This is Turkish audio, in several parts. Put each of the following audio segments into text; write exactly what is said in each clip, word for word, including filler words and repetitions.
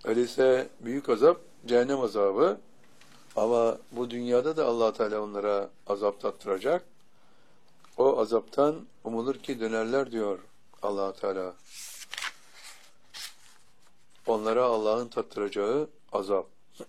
Öyleyse büyük azap cehennem azabı. Ama bu dünyada da Allah Teala onlara azap tattıracak. O azaptan umulur ki dönerler diyor Allah Teala. Onlara Allah'ın tattıracağı azap.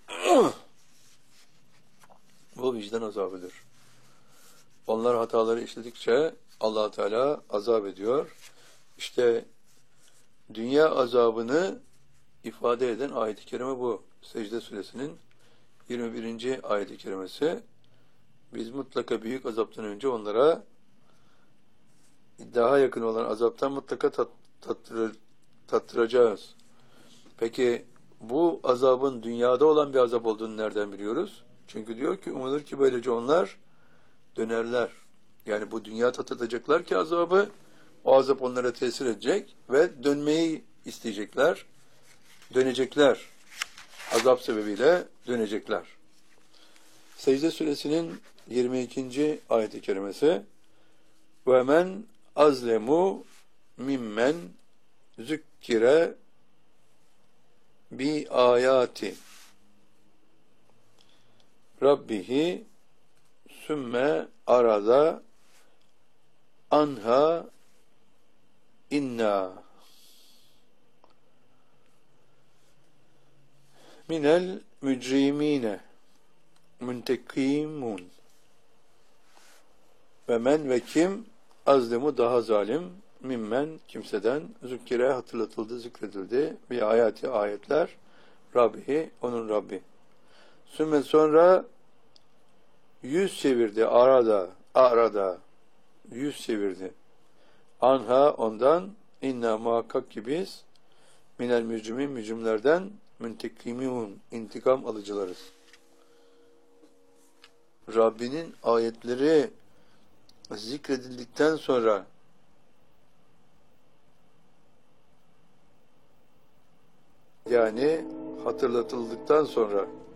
Bu vicdan azabıdır. Onlar hataları işledikçe Allah Teala azap ediyor. İşte dünya azabını ifade eden ayet-i kerime bu. Secde suresinin yirmi birinci ayet-i kerimesi. Biz mutlaka büyük azaptan önce onlara daha yakın olan azaptan mutlaka tat, tattırır, tattıracağız. Peki bu azabın dünyada olan bir azap olduğunu nereden biliyoruz? Çünkü diyor ki umulur ki böylece onlar dönerler. Yani bu dünya tatacaklar ki azabı, o azap onlara tesir edecek ve dönmeyi isteyecekler. Dönecekler. Azap sebebiyle dönecekler. Secde suresinin yirmi ikinci ayet-i kerimesi ve men azlemu mimmen zükkire bi ayati Rabbihi sümme arada anha inna minel mücrimine müntekimun ve men ve kim azlemu daha zalim mimmen kimseden zükkire hatırlatıldı, zikredildi bir ayeti ayetler Rabbihi onun Rabbi. Sümme sonra yüz çevirdi arada arada yüz çevirdi. Anha ondan inna muhakkak ki biz minel mücrimin mücrimlerden müntekimun intikam alıcılarız. Rabbinin ayetleri zikredildikten sonra yani hatırlatıldıktan sonra